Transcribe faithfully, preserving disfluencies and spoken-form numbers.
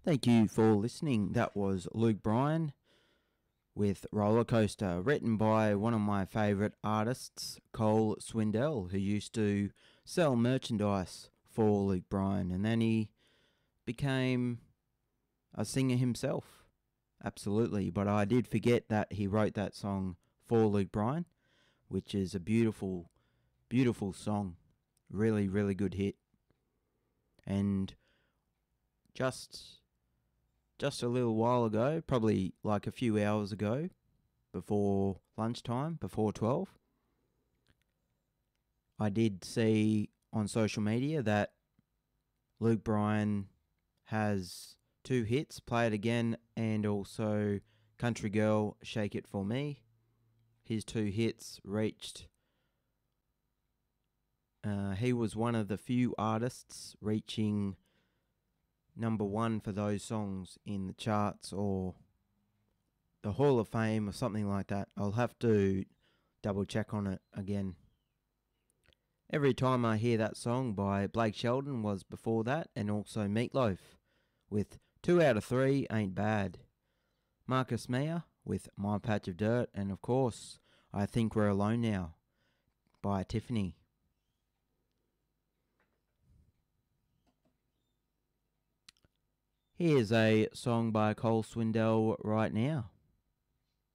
Thank you for listening. That was Luke Bryan with Roller Coaster, written by one of my favourite artists, Cole Swindell, who used to sell merchandise for Luke Bryan, and then he became a singer himself. Absolutely, but I did forget that he wrote that song for Luke Bryan, which is a beautiful, beautiful song. Really, really good hit. And just just a little while ago, probably like a few hours ago, before lunchtime, before twelve, I did see on social media that Luke Bryan has two hits, Play It Again and also Country Girl, Shake It For Me. His two hits reached, uh, he was one of the few artists reaching number one for those songs in the charts or the Hall of Fame or something like that. I'll have to double check on it again. Every Time I Hear That Song by Blake Shelton was before that, and also Meatloaf with Two Out of Three Ain't Bad. Marcus Mia with My Patch of Dirt, and of course, I Think We're Alone Now by Tiffany. Here's a song by Cole Swindell right now.